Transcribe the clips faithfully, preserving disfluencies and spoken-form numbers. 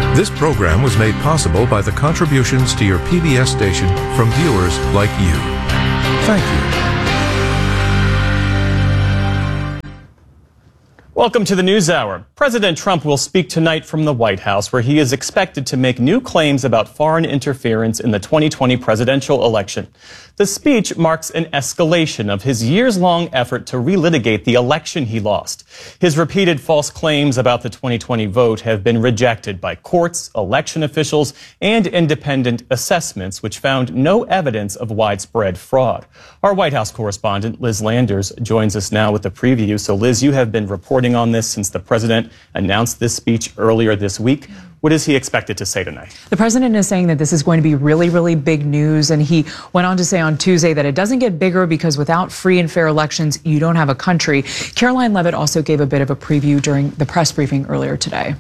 This program was made possible by the contributions to your P B S station from viewers like you. Thank you. Welcome to the NewsHour. President Trump will speak tonight from the White House, where he is expected to make new claims about foreign interference in the twenty twenty presidential election. The speech marks an escalation of his years-long effort to relitigate the election he lost. His repeated false claims about the twenty twenty vote have been rejected by courts, election officials, and independent assessments, which found no evidence of widespread fraud. Our White House correspondent, Liz Landers, joins us now with a preview. So, Liz, you have been reporting on this since the president announced this speech earlier this week. What is he expected to say tonight? The president is saying that this is going to be really, really big news. And he went on to say on Tuesday that it doesn't get bigger because without free and fair elections, you don't have a country. Caroline Levitt also gave a bit of a preview during the press briefing earlier today.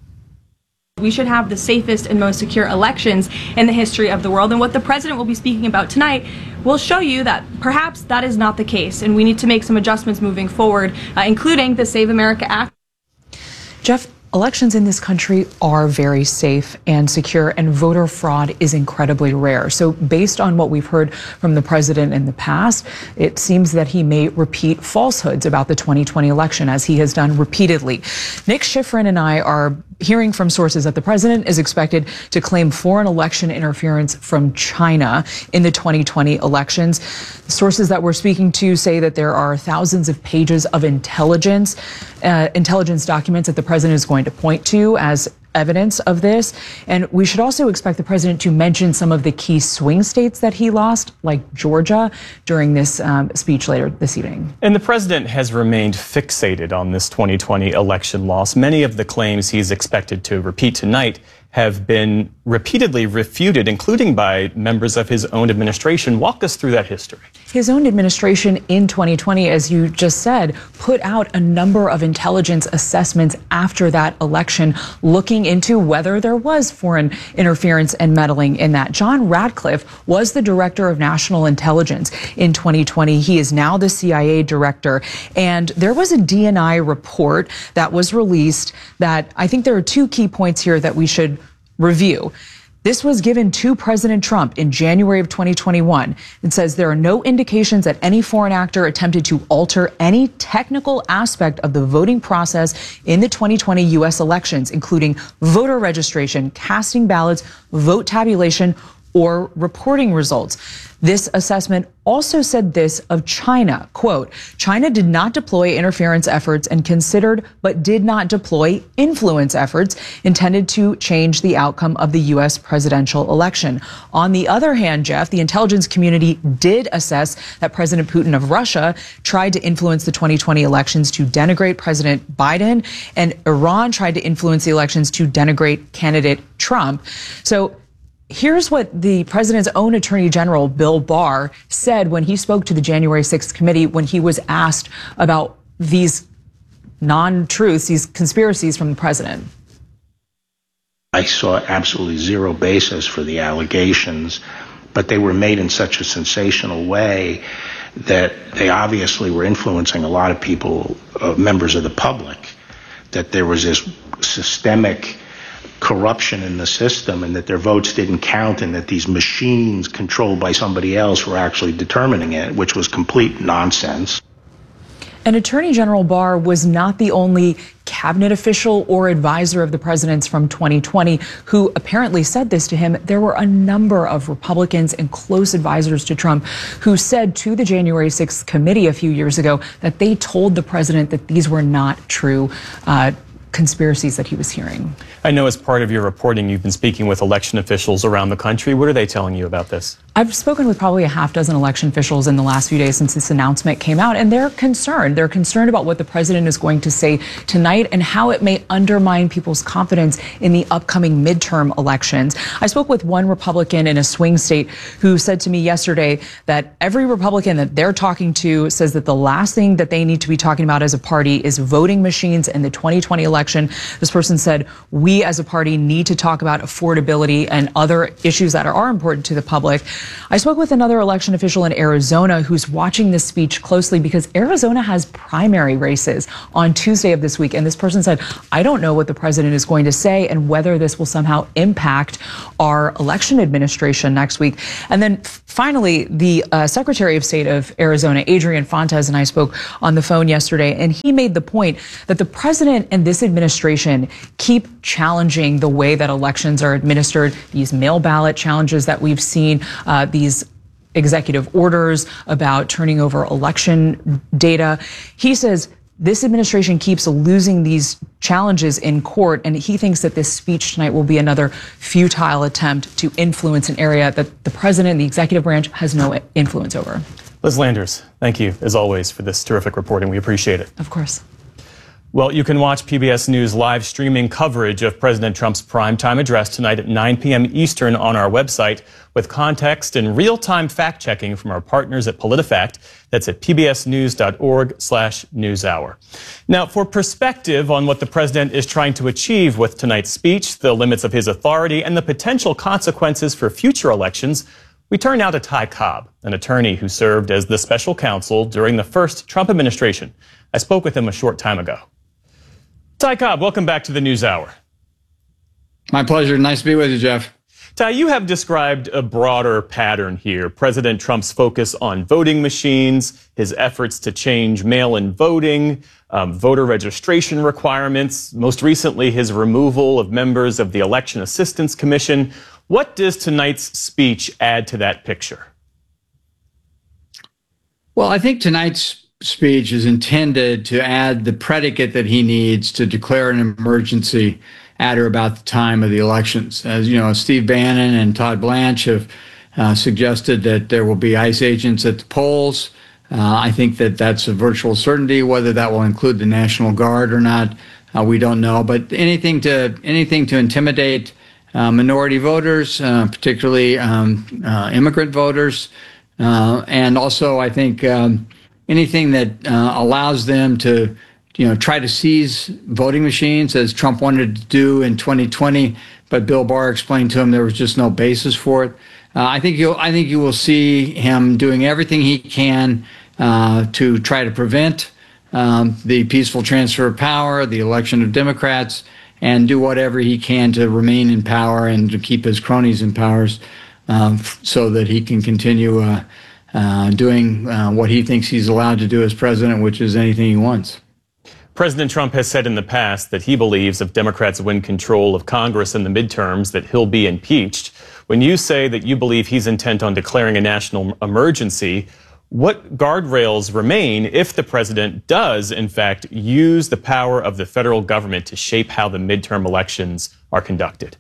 We should have the safest and most secure elections in the history of the world. And what the president will be speaking about tonight will show you that perhaps that is not the case. And we need to make some adjustments moving forward, uh, including the Save America Act. Jeff, elections in this country are very safe and secure, and voter fraud is incredibly rare. So based on what we've heard from the president in the past, it seems that he may repeat falsehoods about the twenty twenty election, as he has done repeatedly. Nick Schifrin and I are hearing from sources that the president is expected to claim foreign election interference from China in the twenty twenty elections. The sources that we're speaking to say that there are thousands of pages of intelligence, uh, intelligence documents that the president is going to point to as evidence of this. And we should also expect the president to mention some of the key swing states that he lost, like Georgia, during this um, speech later this evening. And the president has remained fixated on this twenty twenty election loss. Many of the claims he's expected to repeat tonight have been repeatedly refuted, including by members of his own administration. Walk us through that history. His own administration in twenty twenty, as you just said, put out a number of intelligence assessments after that election, looking into whether there was foreign interference and meddling in that. John Ratcliffe was the director of national intelligence in twenty twenty. He is now the C I A director. And there was a D N I report that was released that I think there are two key points here that we should review. This was given to President Trump in January of twenty twenty-one. It says there are no indications that any foreign actor attempted to alter any technical aspect of the voting process in the twenty twenty U S elections, including voter registration, casting ballots, vote tabulation, or reporting results. This assessment also said this of China, quote, China did not deploy interference efforts and considered but did not deploy influence efforts intended to change the outcome of the U S presidential election. On the other hand, Jeff, the intelligence community did assess that President Putin of Russia tried to influence the twenty twenty elections to denigrate President Biden, and Iran tried to influence the elections to denigrate candidate Trump. So here's what the president's own attorney general, Bill Barr, said when he spoke to the January sixth committee when he was asked about these non-truths, these conspiracies from the president. I saw absolutely zero basis for the allegations, but they were made in such a sensational way that they obviously were influencing a lot of people, uh, members of the public, that there was this systemic corruption in the system and that their votes didn't count and that these machines controlled by somebody else were actually determining it, which was complete nonsense. And Attorney General Barr was not the only cabinet official or advisor of the president's from twenty twenty who apparently said this to him. There were a number of Republicans and close advisors to Trump who said to the January sixth committee a few years ago that they told the president that these were not true uh, conspiracies that he was hearing. I know as part of your reporting, you've been speaking with election officials around the country. What are they telling you about this? I've spoken with probably a half dozen election officials in the last few days since this announcement came out, and they're concerned. They're concerned about what the president is going to say tonight and how it may undermine people's confidence in the upcoming midterm elections. I spoke with one Republican in a swing state who said to me yesterday that every Republican that they're talking to says that the last thing that they need to be talking about as a party is voting machines in the twenty twenty election. This person said, we as a party need to talk about affordability and other issues that are important to the public. I spoke with another election official in Arizona who's watching this speech closely because Arizona has primary races on Tuesday of this week. And this person said, I don't know what the president is going to say and whether this will somehow impact our election administration next week. And then finally, the uh, Secretary of State of Arizona, Adrian Fontes, and I spoke on the phone yesterday, and he made the point that the president and this administration keep challenging the way that elections are administered, these mail ballot challenges that we've seen, uh, these executive orders about turning over election data. He says this administration keeps losing these challenges in court, and he thinks that this speech tonight will be another futile attempt to influence an area that the president and the executive branch has no influence over. Liz Landers, thank you, as always, for this terrific reporting. We appreciate it. Of course. Well, you can watch P B S News live streaming coverage of President Trump's primetime address tonight at nine p m Eastern on our website with context and real-time fact-checking from our partners at PolitiFact. That's at pbsnews.org slash newshour. Now, for perspective on what the president is trying to achieve with tonight's speech, the limits of his authority, and the potential consequences for future elections, we turn now to Ty Cobb, an attorney who served as the special counsel during the first Trump administration. I spoke with him a short time ago. Ty Cobb, welcome back to the NewsHour. My pleasure. Nice to be with you, Jeff. Ty, you have described a broader pattern here. President Trump's focus on voting machines, his efforts to change mail-in voting, um, voter registration requirements, most recently his removal of members of the Election Assistance Commission. What does tonight's speech add to that picture? Well, I think tonight's speech is intended to add the predicate that he needs to declare an emergency at or about the time of the elections. As you know, Steve Bannon and Todd Blanche have uh, suggested that there will be ICE agents at the polls. Uh, I think that that's a virtual certainty. Whether that will include the National Guard or not, uh, we don't know. But anything to anything to intimidate uh, minority voters, uh, particularly um, uh, immigrant voters, uh, and also I think um, anything that uh, allows them to, you know, try to seize voting machines, as Trump wanted to do in twenty twenty, but Bill Barr explained to him there was just no basis for it. Uh, I think you'll, I think you will see him doing everything he can uh, to try to prevent um, the peaceful transfer of power, the election of Democrats, and do whatever he can to remain in power and to keep his cronies in power, um, so that he can continue uh, uh, doing uh, what he thinks he's allowed to do as president, which is anything he wants. President Trump has said in the past that he believes if Democrats win control of Congress in the midterms, that he'll be impeached. When you say that you believe he's intent on declaring a national emergency, what guardrails remain if the president does, in fact, use the power of the federal government to shape how the midterm elections are conducted?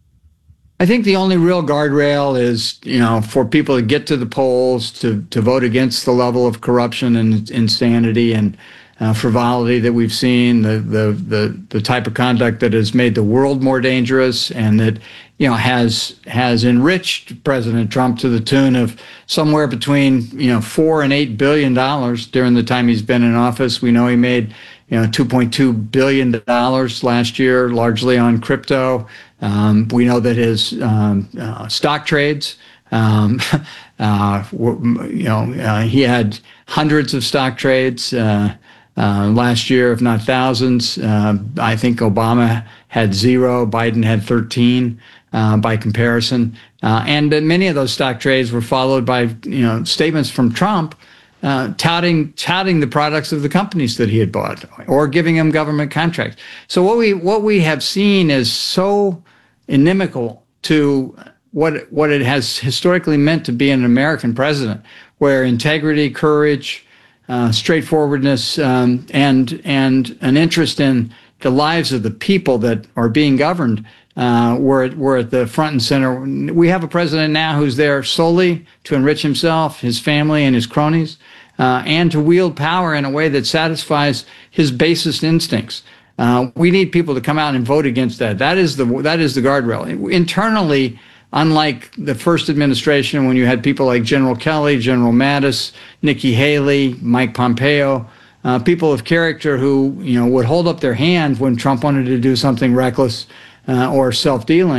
I think the only real guardrail is, you know, for people to get to the polls, to, to vote against the level of corruption and insanity and uh, frivolity that we've seen, the, the, the, the type of conduct that has made the world more dangerous and that, you know, has has enriched President Trump to the tune of somewhere between, you know, four and eight billion dollars during the time he's been in office. We know he made, you know, two point two billion dollars last year, largely on crypto. Um, we know that his um, uh, stock trades, um, uh, were, you know, uh, he had hundreds of stock trades uh, uh, last year, if not thousands. Uh, I think Obama had zero, Biden had thirteen. Uh, by comparison, uh, and uh, many of those stock trades were followed by, you know, statements from Trump uh, touting touting the products of the companies that he had bought or giving them government contracts. So what we what we have seen is so inimical to what what it has historically meant to be an American president, where integrity, courage, uh, straightforwardness, um, and and an interest in the lives of the people that are being governed Uh, we're, we're at the front and center. We have a president now who's there solely to enrich himself, his family, and his cronies, uh, and to wield power in a way that satisfies his basest instincts. Uh, we need people to come out and vote against that. That is the that is the guardrail. Internally, unlike the first administration, when you had people like General Kelly, General Mattis, Nikki Haley, Mike Pompeo, uh, people of character who, you know, would hold up their hand when Trump wanted to do something reckless Uh, or self-dealing.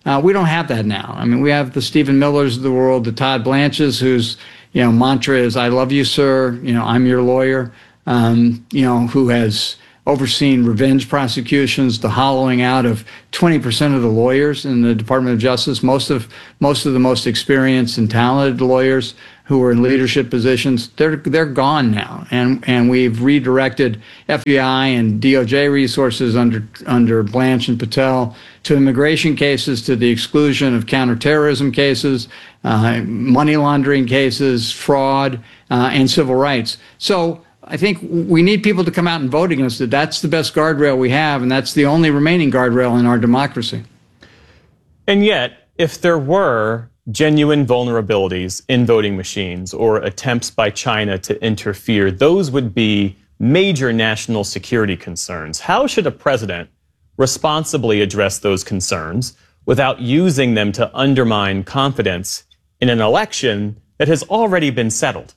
Uh, we don't have that now. I mean, we have the Stephen Millers of the world, the Todd Blanches, whose, you know, mantra is, I love you, sir. You know, I'm your lawyer, um, you know, who has overseen revenge prosecutions, the hollowing out of twenty percent of the lawyers in the Department of Justice, most of most of the most experienced and talented lawyers who were in leadership positions. They're they're gone now, and and we've redirected F B I and D O J resources under under Blanche and Patel to immigration cases, to the exclusion of counterterrorism cases, uh, money laundering cases, fraud, uh, and civil rights. So I think we need people to come out and vote against it. That's the best guardrail we have, and that's the only remaining guardrail in our democracy. And yet, if there were genuine vulnerabilities in voting machines or attempts by China to interfere, those would be major national security concerns. How should a president responsibly address those concerns without using them to undermine confidence in an election that has already been settled?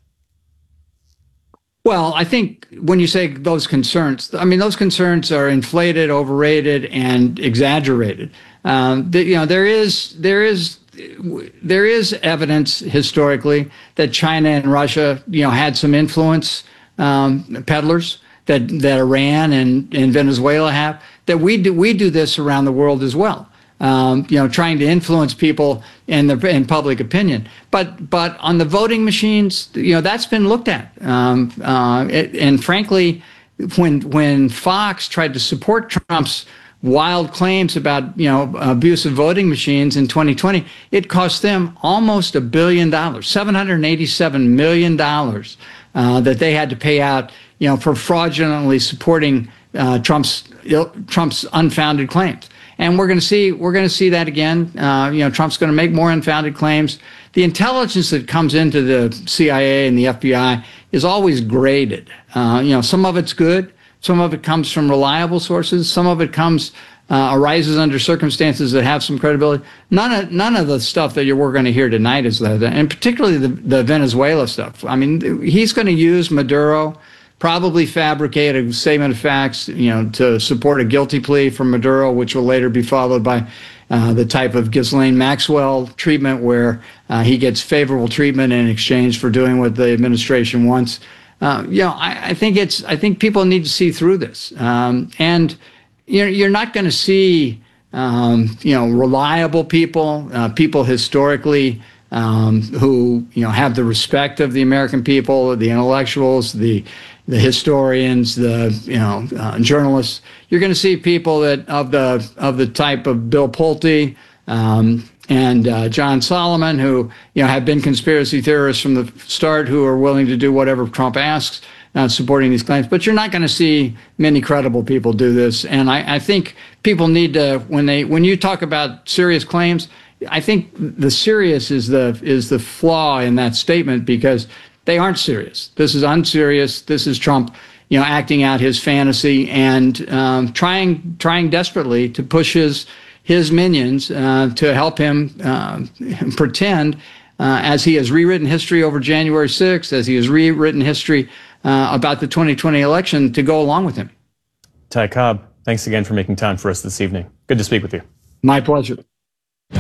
Well, I think when you say those concerns, I mean, those concerns are inflated, overrated, and exaggerated. Um, the, you know, there is there is there is evidence historically that China and Russia, you know, had some influence, um, peddlers that that Iran and, and Venezuela have. That we do we do this around the world as well. Um, you know, trying to influence people in the in public opinion. But but on the voting machines, you know, that's been looked at. Um, uh, it, and frankly, when when Fox tried to support Trump's wild claims about, you know, abusive voting machines in twenty twenty, it cost them almost a billion dollars, seven hundred eighty-seven million dollars uh, that they had to pay out, you know, for fraudulently supporting uh, Trump's Trump's unfounded claims. And we're going to see we're going to see that again. Uh, you know, Trump's going to make more unfounded claims. The intelligence that comes into the C I A and the F B I is always graded. Uh, you know, some of it's good, some of it comes from reliable sources, some of it comes uh, arises under circumstances that have some credibility. None of none of the stuff that you're, we're going to hear tonight is that, and particularly the the Venezuela stuff. I mean, he's going to use Maduro. Probably fabricate a statement of facts, you know, to support a guilty plea from Maduro, which will later be followed by uh, the type of Ghislaine Maxwell treatment where uh, he gets favorable treatment in exchange for doing what the administration wants. Uh, you know, I, I think it's. I think people need to see through this, um, and you know, you're not going to see, um, you know, reliable people, uh, people historically. Um, who, you know, have the respect of the American people, the intellectuals, the the historians, the, you know, uh, journalists. You're going to see people that of the of the type of Bill Pulte um, and uh, John Solomon, who, you know, have been conspiracy theorists from the start, who are willing to do whatever Trump asks, uh, supporting these claims. But you're not going to see many credible people do this. And I, I think people need to, when they when you talk about serious claims, I think the serious is the is the flaw in that statement, because they aren't serious. This is unserious. This is Trump, you know, acting out his fantasy and um, trying trying desperately to push his his minions uh, to help him uh, pretend, uh, as he has rewritten history over January sixth, as he has rewritten history uh, about the twenty twenty election, to go along with him. Ty Cobb, thanks again for making time for us this evening. Good to speak with you. My pleasure.